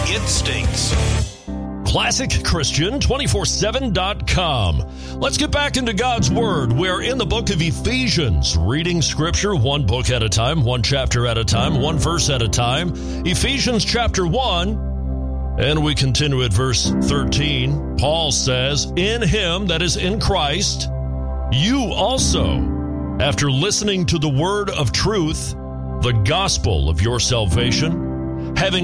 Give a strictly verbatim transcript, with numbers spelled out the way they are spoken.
It stinks. classic christian two four seven dot com. Let's get back into God's Word. We're in the book of Ephesians, reading Scripture one book at a time, one chapter at a time, one verse at a time. Ephesians chapter one, and we continue at verse thirteen. Paul says, "In him," that is in Christ, "you also, after listening to the word of truth, the gospel of your salvation,